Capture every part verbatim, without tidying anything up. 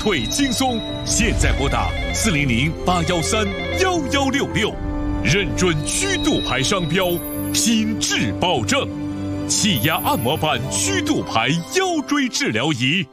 腿轻松。现在拨打四零零八幺三幺幺六六，认准曲度牌商标，品质保证。气压按摩板曲度牌腰椎治疗仪。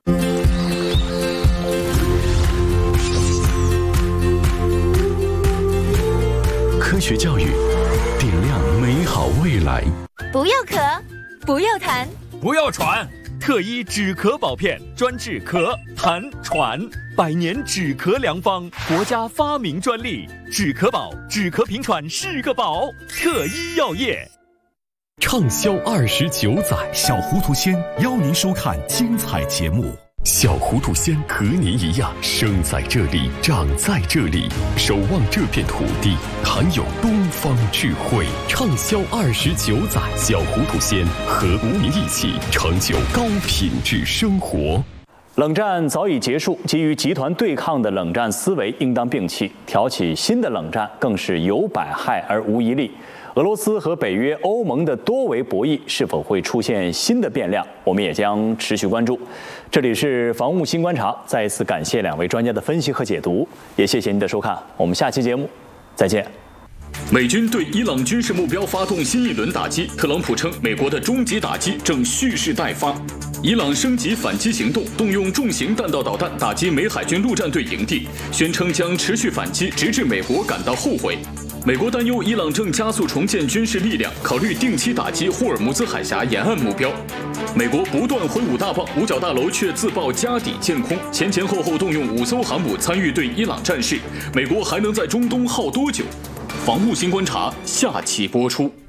科学教育，点亮美好未来。 不要咳，不要痰， 不要喘。特一止咳宝片，专治咳、痰、喘，百年止咳良方，国家发明专利。止咳宝，止咳平喘是个宝。特一药业。 畅销二十九载， 小糊涂仙邀您收看精彩节目。 小糊涂仙和您一样，生在这里，长在这里，守望这片土地，含有东方智慧。畅销二十九载，小糊涂仙和无名一起成就高品质生活。 冷战早已结束，基于集团对抗的冷战思维应当摒弃，挑起新的冷战更是有百害而无一利。俄罗斯和北约、欧盟的多维博弈是否会出现新的变量，我们也将持续关注。这里是防务新观察，再一次感谢两位专家的分析和解读，也谢谢您的收看，我们下期节目再见。 美军对伊朗军事目标发动新一轮打击，特朗普称美国的终极打击正蓄势待发。伊朗升级反击行动，动用重型弹道导弹打击美海军陆战队营地，宣称将持续反击，直至美国感到后悔。美国担忧伊朗正加速重建军事力量，考虑定期打击霍尔木兹海峡沿岸目标。美国不断挥舞大棒，五角大楼却自曝家底见空，前前后后动用五艘航母参与对伊朗战事，美国还能在中东耗多久？防务新观察下期播出。